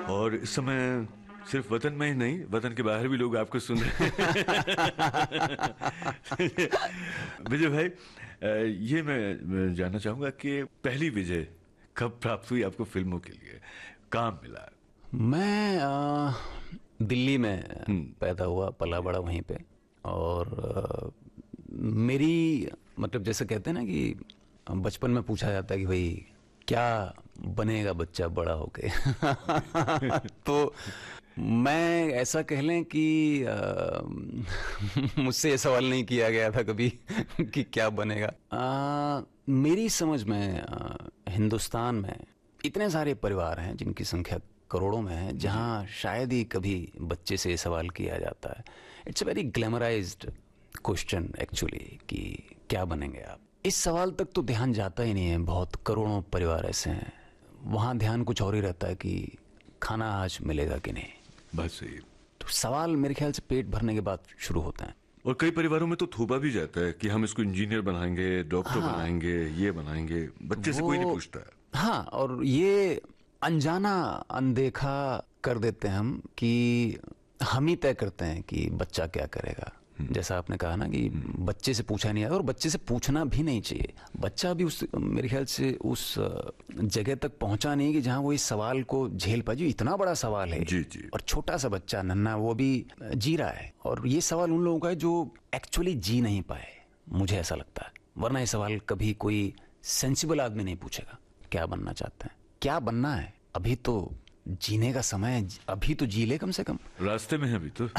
और इस समय सिर्फ वतन में ही नहीं, वतन के बाहर भी लोग आपको सुन रहे हैं। विजय भाई, ये मैं जानना चाहूंगा कि पहली विजय कब प्राप्त हुई आपको फिल्मों के लिए, काम मिला? मैं दिल्ली में पैदा हुआ, पला बड़ा वहीं पे। और मेरी मतलब जैसे कहते हैं ना कि बचपन में पूछा जाता है कि भाई क्या बनेगा बच्चा बड़ा होके। तो मैं ऐसा कह लें कि मुझसे ये सवाल नहीं किया गया था कभी कि क्या बनेगा। मेरी समझ में हिंदुस्तान में इतने सारे परिवार हैं जिनकी संख्या करोड़ों में है, जहां शायद ही कभी बच्चे से ये सवाल किया जाता है। It's a very glamorised question actually कि क्या बनेंगे आप। इस सवाल तक तो ध्यान जाता ही नहीं है। बहुत करोड़ों परिवार ऐसे हैं, वहां ध्यान कुछ और ही रहता है कि खाना आज मिलेगा कि नहीं। बस सही। तो सवाल मेरे ख्याल से पेट भरने के बाद शुरू होते हैं। और कई परिवारों में तो थोपा भी जाता है कि हम इसको इंजीनियर बनाएंगे, डॉक्टर बनाएंगे, ये बनाएंगे। बच्चे से कोई नहीं पूछता है। हाँ, और ये अनजाना अनदेखा कर देते हैं हम कि हम ही तय करते हैं कि बच्चा क्या करेगा। जैसा आपने कहा ना कि बच्चे से पूछा नहीं आता, और बच्चे से पूछना भी नहीं चाहिए। बच्चा भी उस मेरे ख्याल से उस जगह तक पहुंचा नहीं कि जहां वो इस सवाल को झेल पाए। जो इतना बड़ा सवाल है जी जी। और छोटा सा बच्चा नन्हा वो भी जी रहा है। और ये सवाल उन लोगों का है जो एक्चुअली जी नहीं पाए, मुझे ऐसा लगता है। वरना ये सवाल कभी कोई सेंसिबल आदमी नहीं पूछेगा क्या बनना चाहते हैं, क्या बनना है। अभी तो जीने का समय है, अभी तो जी ले कम से कम। रास्ते में है अभी तो।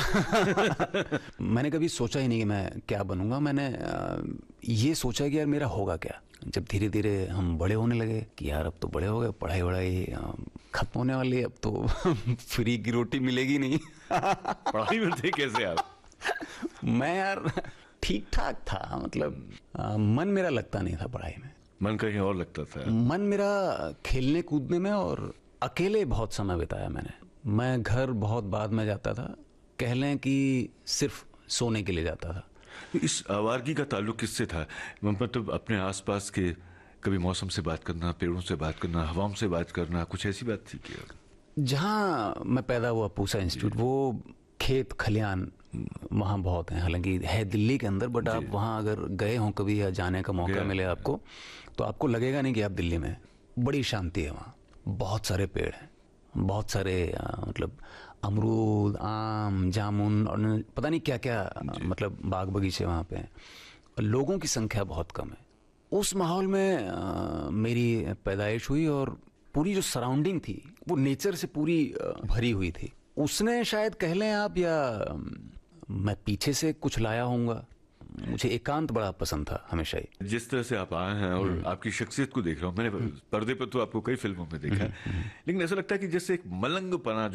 मैंने कभी सोचा ही नहीं कि मैं क्या बनूंगा। मैंने ये सोचा कि यार मेरा होगा क्या। जब धीरे धीरे हम बड़े होने लगे कि यार अब तो बड़े हो गए, पढ़ाई वढ़ाई खत्म होने वाली है, अब तो फ्री की रोटी मिलेगी नहीं। पढ़ाई में थे कैसे आप? मैं यार ठीक ठाक था, मतलब मन मेरा लगता नहीं था पढ़ाई में। मन कहीं और लगता था। मन मेरा खेलने कूदने में, और अकेले बहुत समय बिताया मैंने। मैं घर बहुत बाद में जाता था, कह लें कि सिर्फ सोने के लिए जाता था। इस आवारगी का ताल्लुक किससे था? मतलब अपने आसपास के कभी मौसम से बात करना, पेड़ों से बात करना, हवाओं से बात करना, कुछ ऐसी बात थी क्या? जहाँ मैं पैदा हुआ पूसा इंस्टीट्यूट, वो खेत खलियान वहाँ बहुत हैं। हालांकि है दिल्ली के अंदर, बट आप वहाँ अगर गए हों कभी या जाने का मौका मिले आपको, तो आपको लगेगा नहीं कि आप दिल्ली में। बड़ी शांति है वहाँ, बहुत सारे पेड़ हैं, बहुत सारे मतलब अमरूद, आम, जामुन और पता नहीं क्या क्या, मतलब बाग बगीचे वहाँ पे हैं। और लोगों की संख्या बहुत कम है। उस माहौल में मेरी पैदाइश हुई, और पूरी जो सराउंडिंग थी वो नेचर से पूरी भरी हुई थी। उसने शायद कह लें आप, या मैं पीछे से कुछ लाया होऊंगा। मुझे एकांत बड़ा पसंद था हमेशा ही। जिस तरह से आप आए हैं और आपकी शख्सियत को देख रहा हूँ मैंने, पर्दे पर तो आपको कई फिल्मों में देखा है, लेकिन ऐसा लगता है कि जैसे एक मलंग पना